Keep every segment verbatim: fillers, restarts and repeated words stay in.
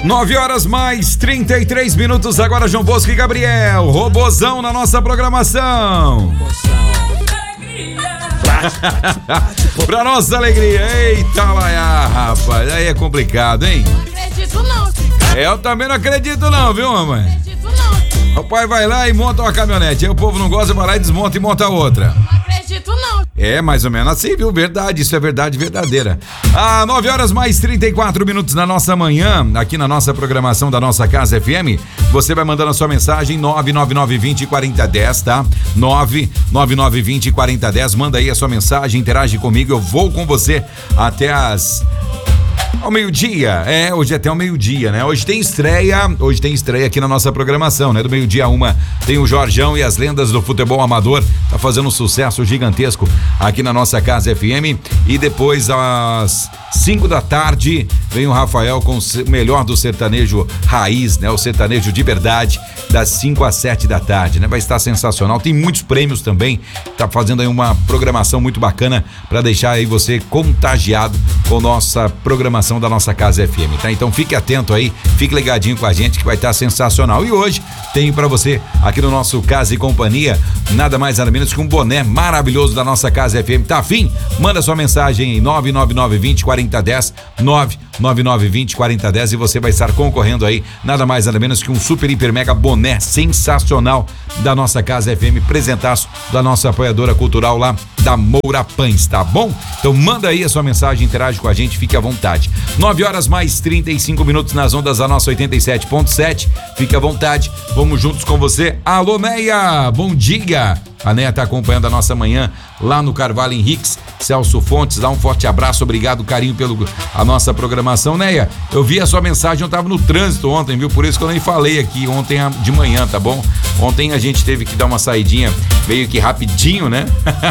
nove horas mais trinta e três minutos agora, João Bosco e Gabriel. Robozão na nossa programação. Pra nossa alegria. Eita lá, rapaz. Aí é complicado, hein? Não acredito não. É, eu também não acredito não, viu, mamãe? Não acredito não. O pai vai lá e monta uma caminhonete. Aí o povo não gosta, vai lá e desmonta e monta outra. Não acredito não. É, mais ou menos assim, viu? Verdade, isso é verdade verdadeira. Ah, nove horas mais trinta e quatro minutos na nossa manhã, aqui na nossa programação da nossa Casa F M. Você vai mandando a sua mensagem nove nove nove vinte quarenta dez, tá? nove nove nove vinte quarenta dez. Manda aí a sua mensagem, interage comigo. Eu vou com você até as... ao meio-dia, é, hoje é até o meio-dia, né? Hoje tem estreia, hoje tem estreia aqui na nossa programação, né? Do meio-dia a uma tem o Jorjão e as lendas do futebol amador, tá fazendo um sucesso gigantesco aqui na nossa Casa F M. E depois às cinco da tarde vem o Rafael com o melhor do sertanejo raiz, né? O sertanejo de verdade, das cinco às sete da tarde, né? Vai estar sensacional, tem muitos prêmios também, tá fazendo aí uma programação muito bacana para deixar aí você contagiado com nossa programação da nossa Casa F M, tá? Então fique atento aí, fique ligadinho com a gente que vai estar sensacional. E hoje tem para você aqui no nosso Casa e Companhia nada mais nada menos que um boné maravilhoso da nossa Casa F M. Tá afim? Manda sua mensagem em nove nove nove vinte quarenta dez, nove nove nove vinte quarenta dez e você vai estar concorrendo aí nada mais nada menos que um super hiper mega boné sensacional da nossa Casa F M, presentaço da nossa apoiadora cultural lá da Moura Pães, tá bom? Então manda aí a sua mensagem, interage com a gente, fique à vontade. nove horas mais trinta e cinco minutos nas ondas da nossa oitenta e sete ponto sete. Fique à vontade, vamos juntos com você. Alô, Neia, bom dia. A Neia tá acompanhando a nossa manhã lá no Carvalho Henriques. Celso Fontes, dá um forte abraço, obrigado, carinho pelo a nossa programação. Neia, eu vi a sua mensagem, eu tava no trânsito ontem, viu? Por isso que eu nem falei aqui ontem de manhã, tá bom? Ontem a gente teve que dar uma saidinha meio que rapidinho, né?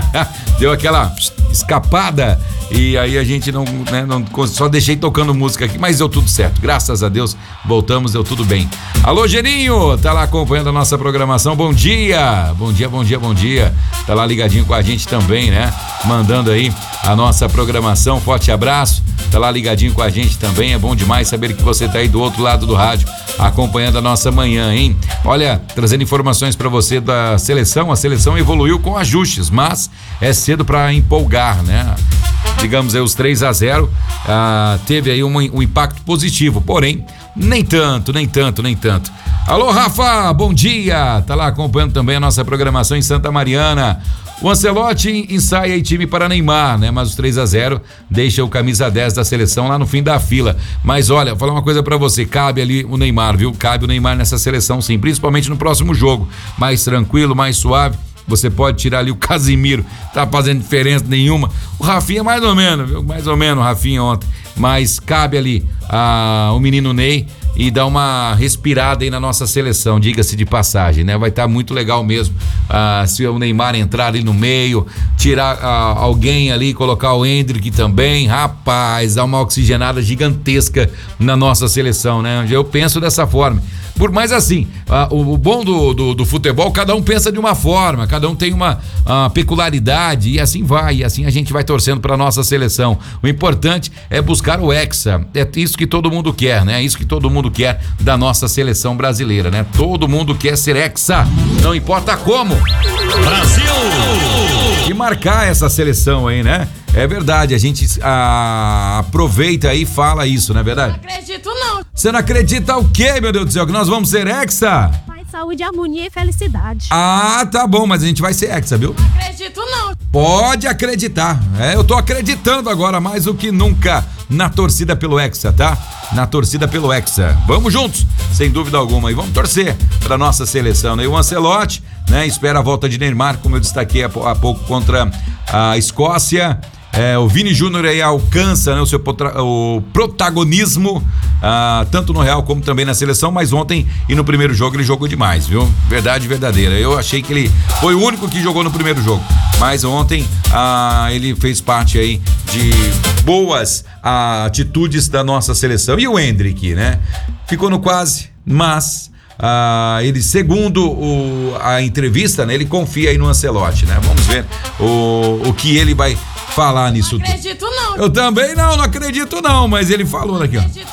Deu aquela escapada e aí a gente não, né, não, só deixei tocando música aqui, mas deu tudo certo, graças a Deus, voltamos, deu tudo bem. Alô, Geninho, tá lá acompanhando a nossa programação, bom dia, bom dia, bom dia, bom dia, tá lá ligadinho com a gente também, né, mandando aí a nossa programação, forte abraço, tá lá ligadinho com a gente também, é bom demais saber que você tá aí do outro lado do rádio, acompanhando a nossa manhã, hein? Olha, trazendo informações para você da seleção, a seleção evoluiu com ajustes, mas é cedo para empolgar, né? Digamos aí os três a zero, ah, teve aí um, um impacto positivo, porém, nem tanto, nem tanto, nem tanto. Alô, Rafa, bom dia, tá lá acompanhando também a nossa programação em Santa Mariana. O Ancelotti ensaia aí time para Neymar, né? Mas os três a zero deixa o camisa dez da seleção lá no fim da fila. Mas olha, vou falar uma coisa pra você, cabe ali o Neymar, viu? Cabe o Neymar nessa seleção sim, principalmente no próximo jogo. Mais tranquilo, mais suave. Você pode tirar ali o Casimiro, tá fazendo diferença nenhuma. O Rafinha mais ou menos, viu? Mais ou menos o Rafinha ontem. Mas cabe ali ah, o menino Ney e dar uma respirada aí na nossa seleção, diga-se de passagem, né? Vai estar tá muito legal mesmo ah, se o Neymar entrar ali no meio, tirar ah, alguém ali, colocar o Endrick também, rapaz, dá uma oxigenada gigantesca na nossa seleção, né? Eu penso dessa forma. Por mais assim, ah, o, o bom do, do, do futebol, cada um pensa de uma forma, cada um tem uma ah, peculiaridade e assim vai, e assim a gente vai torcendo para nossa seleção. O importante é buscar o hexa, é isso que todo mundo quer, né? É isso que todo mundo quer da nossa seleção brasileira, né? Todo mundo quer ser hexa, não importa como. Brasil! E marcar essa seleção aí, né? É verdade, a gente ah, aproveita e fala isso, não é verdade? Não acredito não. Você não acredita o quê, meu Deus do céu? Que nós vamos ser hexa? Paz, saúde, harmonia e felicidade. Ah, tá bom, mas a gente vai ser hexa, viu? Não acredito não. Pode acreditar, é, eu tô acreditando agora mais do que nunca na torcida pelo hexa, tá? Na torcida pelo hexa. Vamos juntos, sem dúvida alguma, e vamos torcer pra nossa seleção, né? E o Ancelotti, né? Espera a volta de Neymar, como eu destaquei há pouco contra a Escócia. É, o Vini Júnior aí alcança, né, o seu potra, o protagonismo, ah, tanto no Real como também na seleção, mas ontem e no primeiro jogo ele jogou demais, viu? Verdade verdadeira. Eu achei que ele foi o único que jogou no primeiro jogo, mas ontem ah, ele fez parte aí de boas ah, atitudes da nossa seleção. E o Endrick, né? Ficou no quase, mas ah, ele, segundo o, a entrevista, né, ele confia aí no Ancelotti, né? Vamos ver o, o que ele vai falar nisso tudo. Não acredito não. Eu também não, não acredito não, mas ele falou aqui, ó. Não acredito não.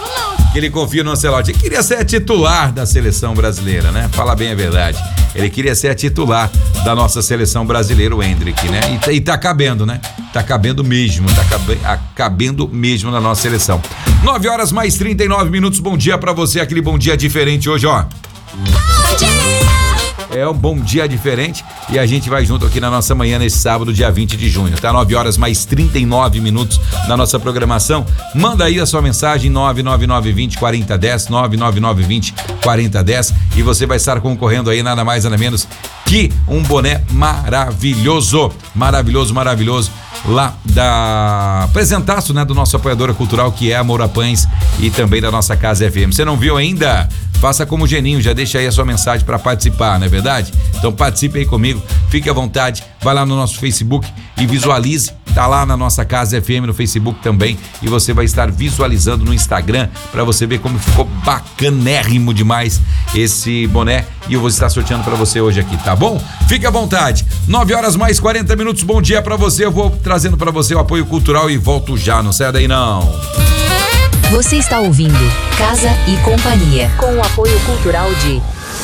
que ele confia no Ancelotti. Ele queria ser titular da seleção brasileira, né? Fala bem a verdade. Ele queria ser titular da nossa seleção brasileira, o Endrick, né? E tá, e tá cabendo, né? Tá cabendo mesmo, tá cabe, a, cabendo mesmo na nossa seleção. nove horas mais trinta e nove minutos. Bom dia pra você, aquele bom dia diferente hoje, ó. Bom dia! É um bom dia diferente e a gente vai junto aqui na nossa manhã nesse sábado, dia vinte de junho, tá? nove horas mais trinta e nove minutos na nossa programação. Manda aí a sua mensagem nove nove nove vinte quarenta dez, nove nove nove vinte quarenta dez e você vai estar concorrendo aí nada mais nada menos que um boné maravilhoso, maravilhoso, maravilhoso lá da apresentaço, né, do nosso apoiadora cultural que é a Moura Pães e também da nossa Casa F M. Você não viu ainda? Faça como o Geninho, já deixa aí a sua mensagem para participar, não é verdade? Então participe aí comigo, fique à vontade, vai lá no nosso Facebook e visualize, tá lá na nossa Casa F M no Facebook também e você vai estar visualizando no Instagram para você ver como ficou bacanérrimo demais esse boné e eu vou estar sorteando para você hoje aqui, tá bom? Fique à vontade, nove horas mais quarenta minutos, bom dia para você, eu vou trazendo para você o apoio cultural e volto já, não sai daí não. Você está ouvindo Casa e Companhia, com o apoio cultural de...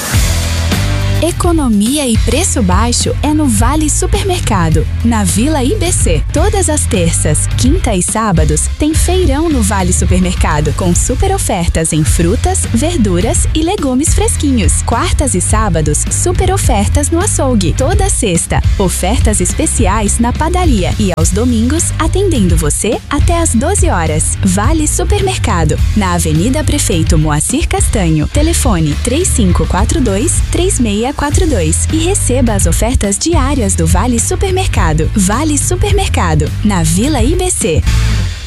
Economia e preço baixo é no Vale Supermercado, na Vila I B C. Todas as terças, quinta e sábados tem feirão no Vale Supermercado, com super ofertas em frutas, verduras e legumes fresquinhos. Quartas e sábados, super ofertas no açougue. Toda sexta, ofertas especiais na padaria e aos domingos, atendendo você até às doze horas. Vale Supermercado, na Avenida Prefeito Moacir Castanho. Telefone três cinco quatro dois, três seis quatro dois e receba as ofertas diárias do Vale Supermercado. Vale Supermercado, na Vila I B C.